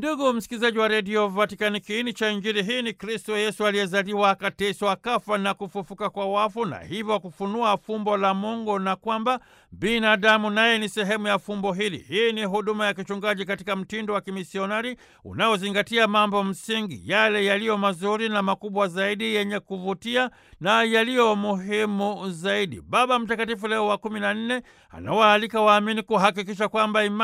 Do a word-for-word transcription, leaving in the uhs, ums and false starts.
Ndugu msikilizaji wa redio Vatikani, kiini cha Injili hii ni Kristo Yesu aliyezaliwa, akateswa, akafa na kufufuka kwa wafu, na hivyo kufunua fumbo la Mungu, na kwamba binadamu naye ni sehemu ya fumbo hili. Hii ni huduma ya kichungaji katika mtindo wa kimisionari unaozingatia mambo msingi, yale yaliyo mazuri na makubwa zaidi, yenye kuvutia na yaliyo muhimu zaidi. Baba Mtakatifu Leo wa kumi na nne anawaalika waamini kuhakikisha kwamba imani